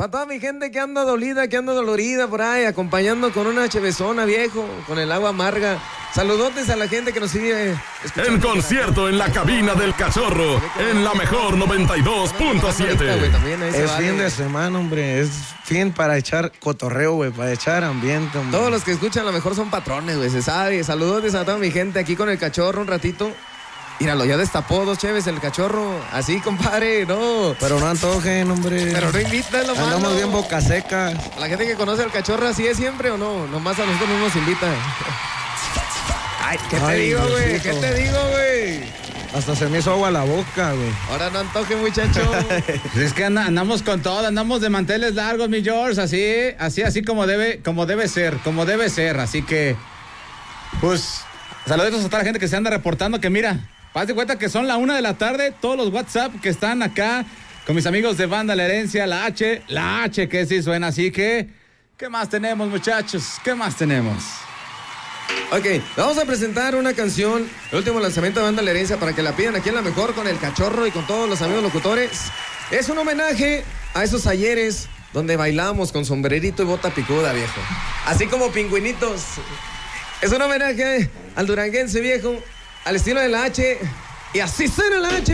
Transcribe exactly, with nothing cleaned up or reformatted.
Para toda mi gente que anda dolida, que anda dolorida por ahí, acompañando con una chevezona, viejo, con el agua amarga. Saludotes a la gente que nos sigue En concierto en la cabina del Cachorro, en la mejor noventa y dos punto siete. Es fin de semana, hombre. Es fin para echar cotorreo, güey, para echar ambiente, hombre. Todos los que escuchan a lo mejor son patrones, güey, se sabe. Saludotes a toda mi gente aquí con el Cachorro un ratito. Míralo, ya destapó dos cheves el Cachorro. Así, compadre, no. Pero no antojen, hombre. Pero no invitan, lo malo. Andamos bien boca seca. A la gente que conoce al Cachorro, ¿así es siempre o no? Nomás a nosotros no nos invitan. Ay, ¿qué te Ay, digo, güey? Diosito. ¿Qué te digo, güey? Hasta se me hizo agua la boca, güey. Ahora no antoje, muchacho. Pues es que anda- andamos con todo, andamos de manteles largos, mi George, así, así, así como debe, como debe ser, como debe ser, así que, pues, saludos a toda la gente que se anda reportando, que mira, haz de cuenta que son la una de la tarde, todos los WhatsApp que están acá, con mis amigos de Banda La Herencia, la H, la H que sí suena, así que, ¿qué más tenemos, muchachos? ¿Qué más tenemos? Ok, vamos a presentar una canción, el último lanzamiento de Banda La Herencia, para que la pidan aquí en La Mejor con el Cachorro y con todos los amigos locutores. Es un homenaje a esos ayeres donde bailamos con sombrerito y bota picuda, viejo. Así como pingüinitos. Es un homenaje al duranguense, viejo, al estilo de la H. Y así suena la H.